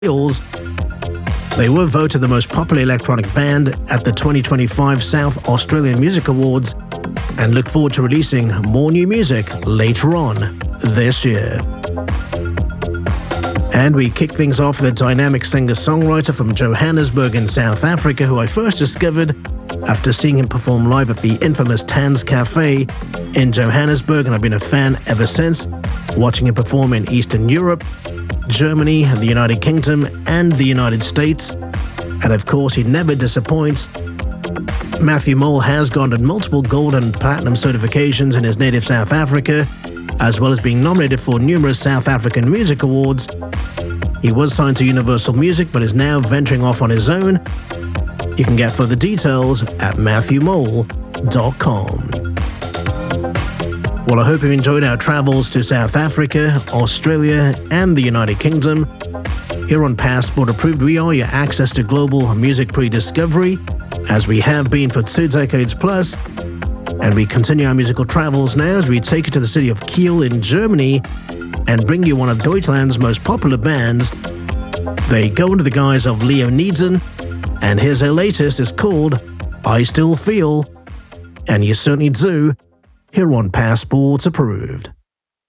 Wheels. They were voted the most popular electronic band at the 2025 South Australian Music Awards and look forward to releasing more new music later on this year. And we kick things off with a dynamic singer-songwriter from Johannesburg in South Africa who I first discovered after seeing him perform live at the infamous Tanz Cafe in Johannesburg, and I've been a fan ever since, watching him perform in Eastern Europe, Germany, the United Kingdom, and the United States. And of course, he never disappoints. Matthew Mole has garnered multiple gold and platinum certifications in his native South Africa, as well as being nominated for numerous South African Music Awards. He was signed to Universal Music, but is now venturing off on his own. You can get further details at MatthewMole.com. Well, I hope you've enjoyed our travels to South Africa, Australia, and the United Kingdom. Here on Passport Approved, we are your access to global music pre-discovery, as we have been for 2 decades plus. And we continue our musical travels now as we take you to the city of Kiel in Germany and bring you one of Deutschland's most popular bands. They go under the guise of Leo Nieden, and here's their latest. It's called I Still Feel, and you certainly do, here on Passport Approved.